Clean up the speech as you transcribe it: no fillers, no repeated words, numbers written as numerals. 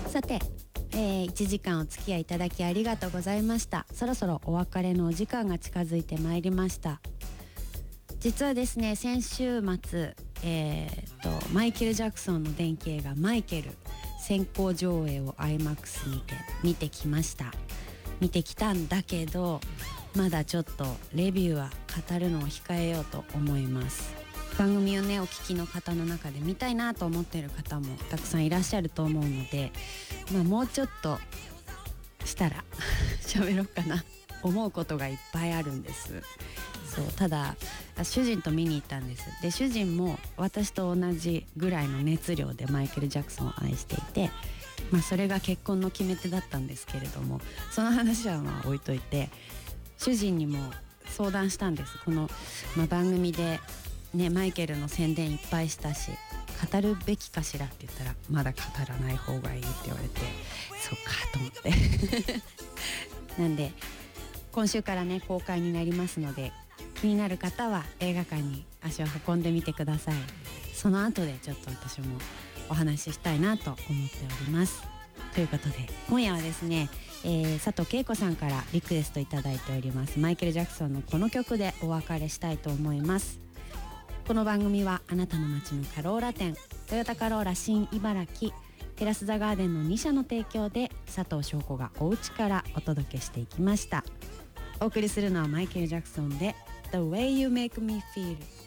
さて、1時間お付き合いいただきありがとうございました。そろそろお別れのお時間が近づいてまいりました。実はですね、先週末、マイケル・ジャクソンの電気映画マイケル先行上映を IMAX にて見てきました。見てきたんだけど、まだちょっとレビューは語るのを控えようと思います。番組をねお聞きの方の中で見たいなと思っている方もたくさんいらっしゃると思うので、もうちょっとしたら喋ろうかな。思うことがいっぱいあるんです。そう、ただ主人と見に行ったんです。で、主人も私と同じぐらいの熱量でマイケル・ジャクソンを愛していて、それが結婚の決め手だったんですけれども、その話は置いといて、主人にも相談したんです。この、番組でねマイケルの宣伝いっぱいしたし語るべきかしらって言ったら、まだ語らない方がいいって言われて、そっかと思ってなんで今週からね公開になりますので、気になる方は映画館に足を運んでみてください。その後でちょっと私もお話ししたいなと思っております。ということで今夜はですね、佐藤恵子さんからリクエストいただいておりますマイケル・ジャクソンのこの曲でお別れしたいと思います。この番組はあなたの街のカローラ店、トヨタカローラ新茨城、テラスザガーデンの2社の提供で佐藤翔子がお家からお届けしていきました。お送りするのはマイケル・ジャクソンで The Way You Make Me Feel。